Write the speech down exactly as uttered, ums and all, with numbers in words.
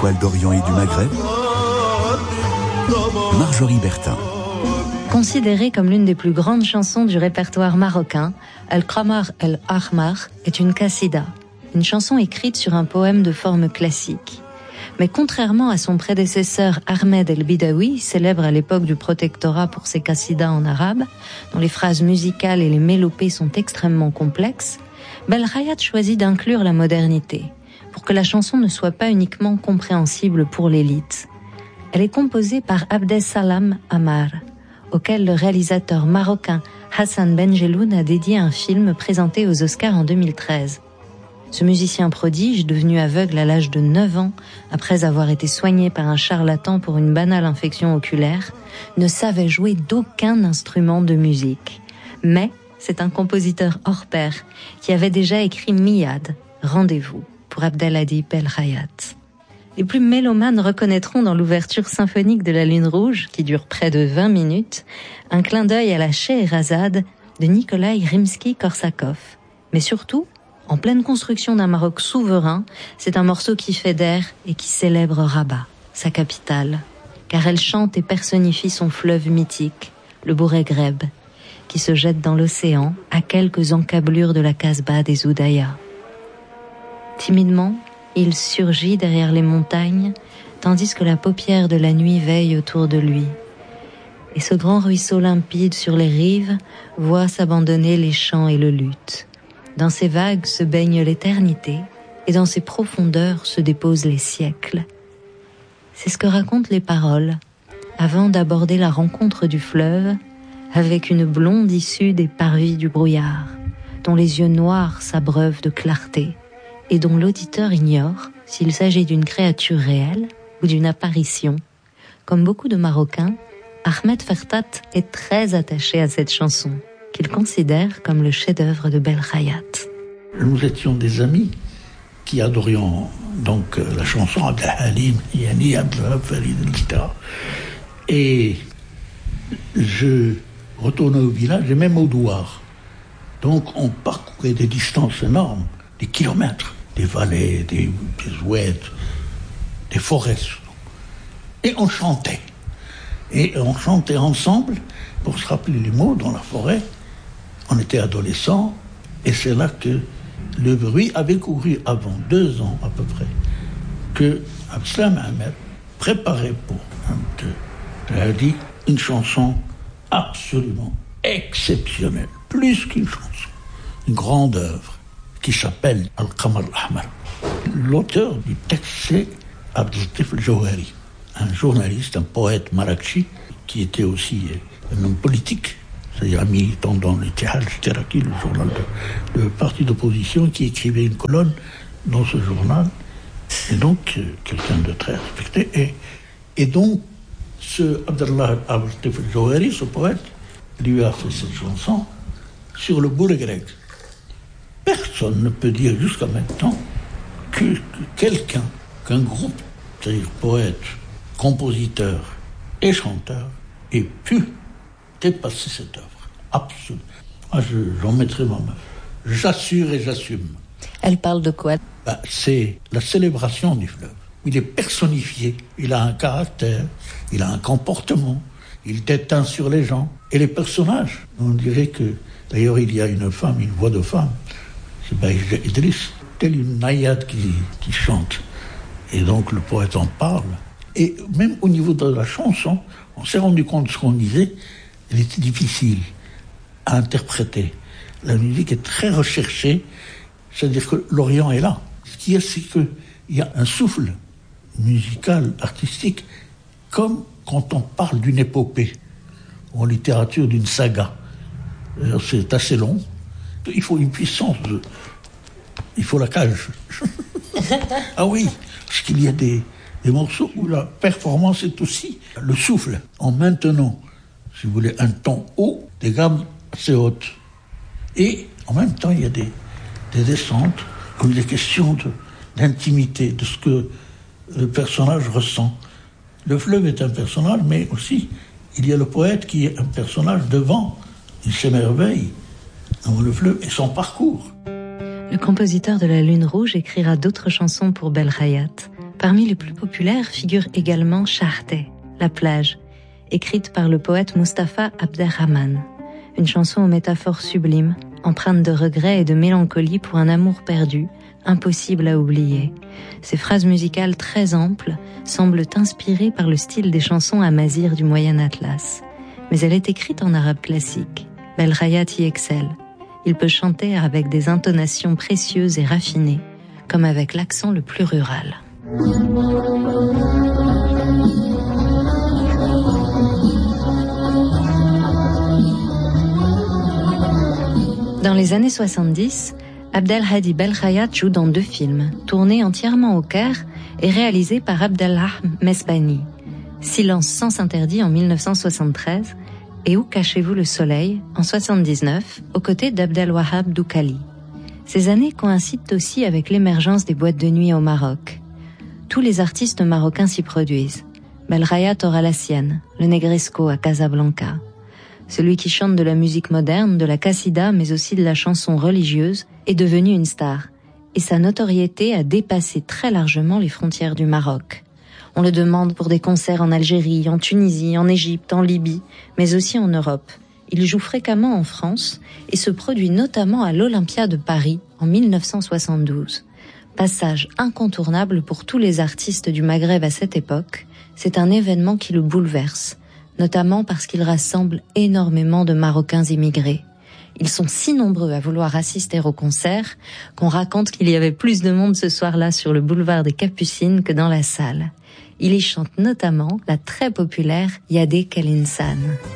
étoiles d'Orient et du Maghreb, Marjorie Bertin. Considérée comme l'une des plus grandes chansons du répertoire marocain, Al-Qamar El-Ahmar est une qassida, une chanson écrite sur un poème de forme classique. Mais contrairement à son prédécesseur Ahmed El-Bidawi, célèbre à l'époque du protectorat pour ses qassidas en arabe, dont les phrases musicales et les mélopées sont extrêmement complexes, Belkhayat choisit d'inclure la modernité, pour que la chanson ne soit pas uniquement compréhensible pour l'élite. Elle est composée par Abdessalam Amar, auquel le réalisateur marocain Hassan Benjeloun a dédié un film présenté aux Oscars en deux mille treize. Ce musicien prodige, devenu aveugle à l'âge de neuf ans, après avoir été soigné par un charlatan pour une banale infection oculaire, ne savait jouer d'aucun instrument de musique. Mais c'est un compositeur hors pair qui avait déjà écrit Miyad, Rendez-vous, pour Abdelhadi Belkhayat. Les plus mélomanes reconnaîtront dans l'ouverture symphonique de la Lune Rouge, qui dure près de vingt minutes, un clin d'œil à la Scheherazade de Nikolai Rimsky-Korsakov. Mais surtout, en pleine construction d'un Maroc souverain, c'est un morceau qui fait d'air et qui célèbre Rabat, sa capitale, car elle chante et personnifie son fleuve mythique, le Bouregreb, qui se jette dans l'océan à quelques encablures de la Casbah des Oudaya. Timidement, il surgit derrière les montagnes, tandis que la paupière de la nuit veille autour de lui. Et ce grand ruisseau limpide sur les rives voit s'abandonner les chants et le luth. Dans ses vagues se baigne l'éternité, et dans ses profondeurs se déposent les siècles. C'est ce que racontent les paroles, avant d'aborder la rencontre du fleuve, avec une blonde issue des parvis du brouillard, dont les yeux noirs s'abreuvent de clarté, et dont l'auditeur ignore s'il s'agit d'une créature réelle ou d'une apparition. Comme beaucoup de Marocains, Ahmed Fertat est très attaché à cette chanson, qu'il considère comme le chef-d'œuvre de Belkhayat. Nous étions des amis qui adorions donc la chanson Abdelhalim, Yani, Abdelhab, Farid, et cetera. Et je retournais au village et même au douar. Donc on parcourait des distances énormes, des kilomètres, des vallées, des, des oueds, des forêts. Et on chantait. Et on chantait ensemble pour se rappeler les mots dans la forêt. On était adolescents et c'est là que le bruit avait couru avant deux ans à peu près que Abdeslam Ahmed préparait pour Abdelhadi une chanson absolument exceptionnelle, plus qu'une chanson, une grande œuvre qui s'appelle Al-Qamar Al-Ahmar. L'auteur du texte, c'est Abdelatif El-Jawhari, un journaliste, un poète marakchi, qui était aussi un homme politique, c'est-à-dire un militant dans le Tihal Steraki, le journal de, de parti d'opposition, qui écrivait une colonne dans ce journal, et donc quelqu'un de très respecté. Et, et donc, ce Abdallah Abdelatif El-Jawhari, ce poète, lui a fait cette chanson sur le Bouregreg. Personne ne peut dire jusqu'à maintenant que, que quelqu'un, qu'un groupe, c'est-à-dire poète, compositeur et chanteur, ait pu dépasser cette œuvre. Absolument. Moi, je, j'en mettrai ma main. J'assure et j'assume. Elle parle de quoi ? Ben, c'est la célébration du fleuve. Il est personnifié, il a un caractère, il a un comportement, il déteint sur les gens. Et les personnages, on dirait que, d'ailleurs, il y a une femme, une voix de femme, c'est Bahija Idriss, telle une naïade qui, qui chante. Et donc le poète en parle. Et même au niveau de la chanson, on s'est rendu compte de ce qu'on disait, elle était difficile à interpréter. La musique est très recherchée, c'est-à-dire que l'Orient est là. Ce qu'il y a, c'est qu'il y a un souffle musical, artistique, comme quand on parle d'une épopée, ou en littérature d'une saga. Alors, c'est assez long. Il faut une puissance de... Il faut la cage. Ah oui, parce qu'il y a des, des morceaux où la performance est aussi le souffle, en maintenant, si vous voulez, un ton haut, des gammes assez hautes. Et en même temps, il y a des, des descentes, où il est question de, d'intimité, de ce que le personnage ressent. Le fleuve est un personnage, mais aussi, il y a le poète qui est un personnage devant. Il s'émerveille dans le fleuve et son parcours. Le compositeur de la Lune Rouge écrira d'autres chansons pour Belkhayat, Parmi les plus populaires figure également Charté, la plage, écrite par le poète Mustapha Abderrahman. Une chanson aux métaphores sublimes, empreinte de regret et de mélancolie pour un amour perdu, impossible à oublier. Ces phrases musicales très amples semblent inspirées par le style des chansons amazirs du Moyen Atlas. Mais elle est écrite en arabe classique. Belkhayat y excelle. Il peut chanter avec des intonations précieuses et raffinées, comme avec l'accent le plus rural. Dans les années soixante-dix, Abdelhadi Belkhayat joue dans deux films, tournés entièrement au Caire et réalisés par Abdellah Mesbani. Silence sans interdit en mille neuf cent soixante-treize et Où cachez-vous le soleil en soixante-dix-neuf, aux côtés d'Abdelwahab Doukali. Ces années coïncident aussi avec l'émergence des boîtes de nuit au Maroc. Tous les artistes marocains s'y produisent. Belkhayat aura la sienne, le Negresco à Casablanca. Celui qui chante de la musique moderne, de la qassida, mais aussi de la chanson religieuse, est devenu une star. Et sa notoriété a dépassé très largement les frontières du Maroc. On le demande pour des concerts en Algérie, en Tunisie, en Égypte, en Libye, mais aussi en Europe. Il joue fréquemment en France et se produit notamment à l'Olympia de Paris en mille neuf cent soixante-douze. Passage incontournable pour tous les artistes du Maghreb à cette époque, c'est un événement qui le bouleverse, notamment parce qu'il rassemble énormément de Marocains immigrés. Ils sont si nombreux à vouloir assister au concert qu'on raconte qu'il y avait plus de monde ce soir-là sur le boulevard des Capucines que dans la salle. Il y chante notamment la très populaire Yadek El Insan.